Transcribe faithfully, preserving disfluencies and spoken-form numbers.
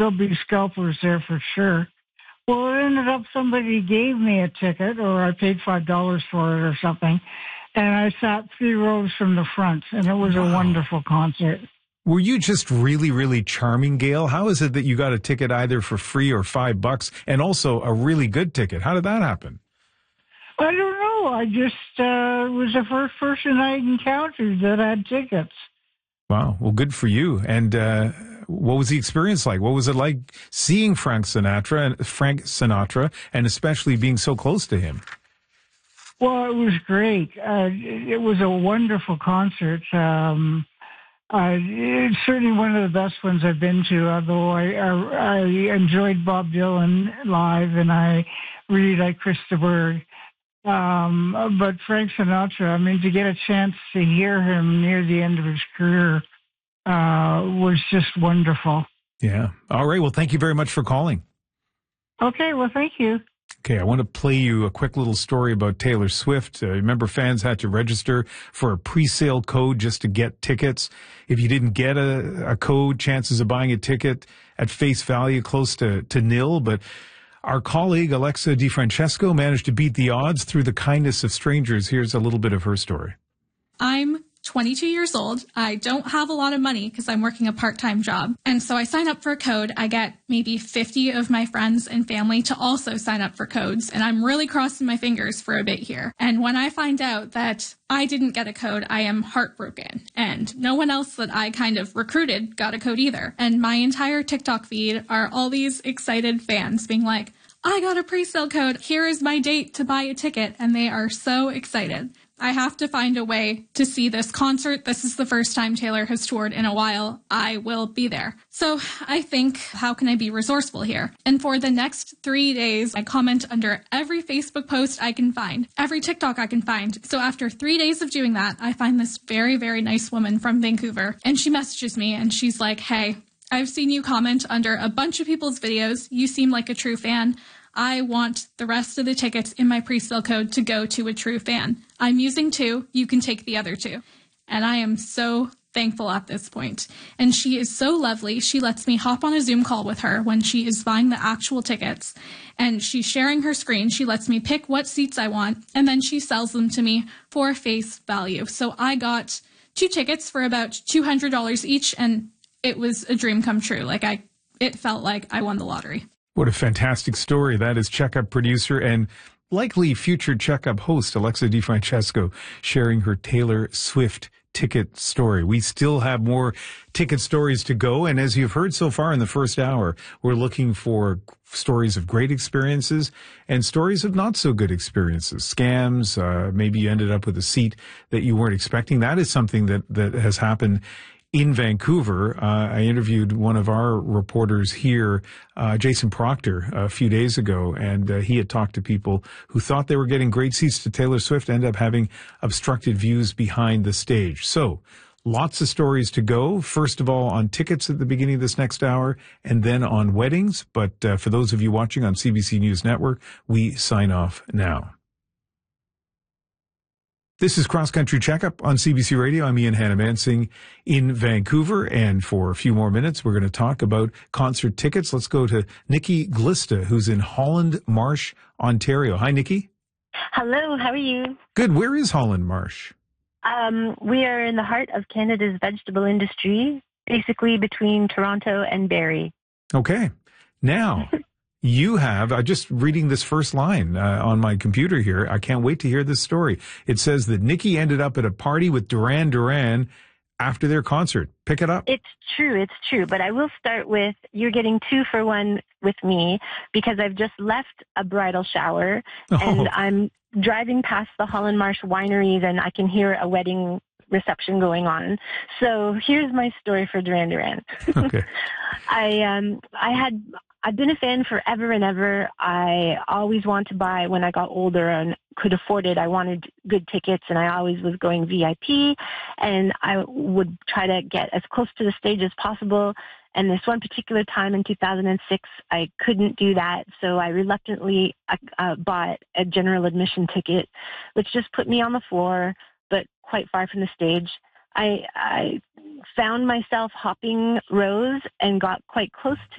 there'll be scalpers there for sure. Well, it ended up somebody gave me a ticket, or I paid five dollars for it or something, and I sat three rows from the front, and it was wow. a wonderful concert. Were you just really, really charming, Gail? How is it that you got a ticket either for free or five bucks, and also a really good ticket? How did that happen? I don't know. I just uh, was the first person I encountered that had tickets. Wow. Well, good for you. And uh, what was the experience like? What was it like seeing Frank Sinatra and Frank Sinatra, and especially being so close to him? Well, it was great. Uh, it was a wonderful concert. Um, uh, it's certainly one of the best ones I've been to, although I, I, I enjoyed Bob Dylan live, and I really like Chris de Burgh. Um, but Frank Sinatra, I mean, to get a chance to hear him near the end of his career uh, was just wonderful. Yeah. All right. Well, thank you very much for calling. Okay. Well, thank you. Okay, I want to play you a quick little story about Taylor Swift. Uh, remember, fans had to register for a pre-sale code just to get tickets. If you didn't get a, a code, chances of buying a ticket at face value close to, to nil. But our colleague, Alexa DiFrancesco, managed to beat the odds through the kindness of strangers. Here's a little bit of her story. I'm twenty-two years old. I don't have a lot of money because I'm working a part-time job. And so I sign up for a code. I get maybe fifty of my friends and family to also sign up for codes. And I'm really crossing my fingers for a bit here. And when I find out that I didn't get a code, I am heartbroken. And no one else that I kind of recruited got a code either. And my entire TikTok feed are all these excited fans being like, I got a pre-sale code. Here is my date to buy a ticket. And they are so excited. I have to find a way to see this concert. This is the first time Taylor has toured in a while. I will be there. So I think, how can I be resourceful here? And for the next three days, I comment under every Facebook post I can find, every TikTok I can find. So after three days of doing that, I find this very, very nice woman from Vancouver. And she messages me and she's like, hey, I've seen you comment under a bunch of people's videos. You seem like a true fan. I want the rest of the tickets in my pre-sale code to go to a true fan. I'm using two. You can take the other two. And I am so thankful at this point. And she is so lovely. She lets me hop on a Zoom call with her when she is buying the actual tickets. And she's sharing her screen. She lets me pick what seats I want. And then she sells them to me for face value. So I got two tickets for about two hundred dollars each. And it was a dream come true. Like I, it felt like I won the lottery. What a fantastic story. That is Checkup producer and likely future Checkup host Alexa DiFrancesco sharing her Taylor Swift ticket story. We still have more ticket stories to go. And as you've heard so far in the first hour, we're looking for stories of great experiences and stories of not so good experiences, scams. Uh, maybe you ended up with a seat that you weren't expecting. That is something that, that has happened in Vancouver. Uh, I interviewed one of our reporters here, uh, Jason Proctor, a few days ago, and uh, he had talked to people who thought they were getting great seats to Taylor Swift, end up having obstructed views behind the stage. So lots of stories to go. First of all, on tickets at the beginning of this next hour, and then on weddings. But uh, for those of you watching on C B C News Network, we sign off now. This is Cross Country Checkup on C B C Radio. I'm Ian Hannah-Mansing in Vancouver. And for a few more minutes, we're going to talk about concert tickets. Let's go to Nikki Glista, who's in Holland Marsh, Ontario. Hi, Nikki. Hello, how are you? Good. Where is Holland Marsh? Um, we are in the heart of Canada's vegetable industry, basically between Toronto and Barrie. Okay. Now... You have, I'm just reading this first line uh, on my computer here. I can't wait to hear this story. It says that Nikki ended up at a party with Duran Duran after their concert. Pick it up. It's true. It's true. But I will start with, you're getting two for one with me because I've just left a bridal shower oh. and I'm driving past the Holland Marsh wineries and I can hear a wedding reception going on. So here's my story for Duran Duran. Okay. I, um, I had... I've been a fan forever and ever. I always wanted to buy when I got older and could afford it. I wanted good tickets and I always was going V I P and I would try to get as close to the stage as possible. And this one particular time in two thousand six, I couldn't do that. So I reluctantly uh, bought a general admission ticket, which just put me on the floor, but quite far from the stage. I, I found myself hopping rows and got quite close to